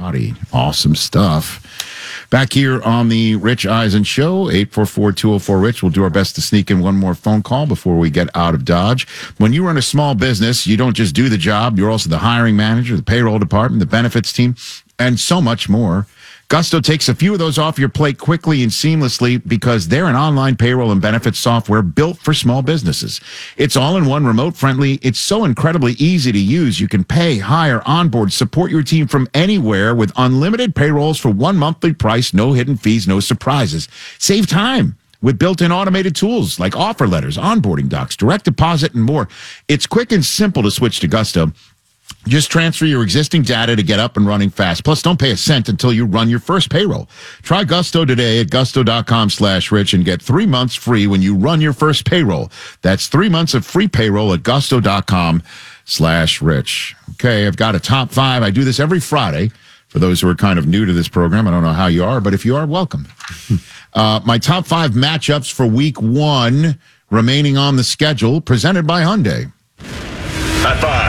body. Awesome stuff. Back here on the Rich Eisen Show, 844-204-RICH. We'll do our best to sneak in one more phone call before we get out of Dodge. When you run a small business, you don't just do the job. You're also the hiring manager, the payroll department, the benefits team, and so much more. Gusto takes a few of those off your plate quickly and seamlessly because they're an online payroll and benefits software built for small businesses. It's all-in-one, remote-friendly. It's so incredibly easy to use. You can pay, hire, onboard, support your team from anywhere with unlimited payrolls for one monthly price, no hidden fees, no surprises. Save time with built-in automated tools like offer letters, onboarding docs, direct deposit, and more. It's quick and simple to switch to Gusto. Just transfer your existing data to get up and running fast. Plus, don't pay a cent until you run your first payroll. Try Gusto today at gusto.com/rich and get 3 months free when you run your first payroll. That's 3 months of free payroll at gusto.com/rich. Okay, I've got a top 5. I do this every Friday. For those who are kind of new to this program, I don't know how you are, but if you are, welcome. My top 5 matchups for week 1 remaining on the schedule, presented by Hyundai. High five.